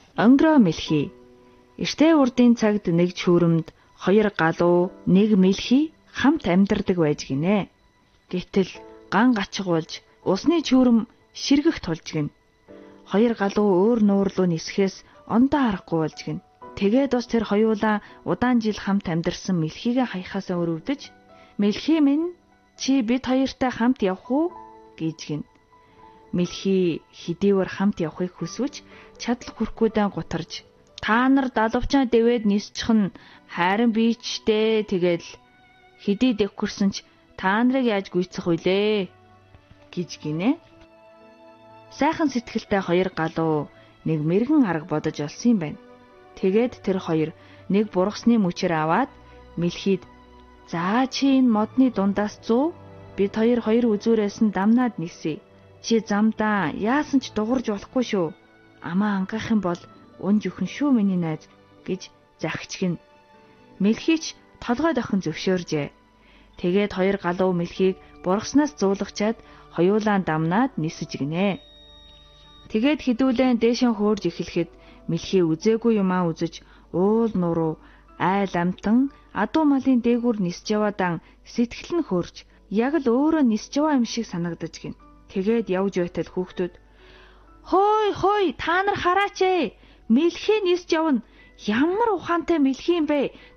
Онгироо мэлхий. Эртээ урдын цагт нэг чүүрэмд 2 галуу, 1 мэлхий хамт амьдардаг байж гинэ. Гэтэл ган гачиг болж усны чүүрэм ширгэх тулж гин. 2 галуу өөр нуур руу нисэхээс ондоо аргагүй болж гин. Тэгээд бас тэр хоёулаа удаан жил хамт амьдарсан мэлхийгээ хаяхаасаа өрөвдөж, "Мэлхий минь, чи бид хоёртай хамт явах уу?" гэж гин. Мэлхий хэдийгээр хамт явахыг хүсвэл чадал хүрхгүйдээ гутарж, "Та нар далавчаа дэвээд нисчих нь харин би ч дээ тэгэл хэдий дэвхэрсэн ч та нарыг яаж гүйцэх вүлээ?" гэж гинэ. Сайхан сэтгэлтэй 2 галуу нэг мэргэн арга бодож олсон юм байна. Тэгээд тэр хоёр нэг бургасны мөчөр аваад мэлхийд, "За чи энэ модны дундаас 100, бид хоёр үзүүрээс нь дамнаад нисье. Чи замдаа яасан ч дуурж болохгүй шүү. Амаа ангах юм бол унж өхөн шүү миний найз" гэж захичгэн. Мэлхийч толгойд охин зөвшөөржээ. Тэгээд 2 галуу мэлхийг бургаснаас зуулгачаад хоёулаа дамнаад нисэж гинэ. Тэгээд хідүүлэн дээшэн хөөрж эхлэхэд мэлхий үзээгүй юмаа үзэж уул нуруу, айл амтан, адуу малын дээгүүр нисж яваадан сэтгэл нь хөөрж яг л өөрөө нисж яваа юм шиг санагдаж гин. Тэгээд явж байтал хүүхдүүд, "Хөөй, та нар хараач ээ. Мэлхий нисж явна. Ямар ухаантай мэлхий юм бэ?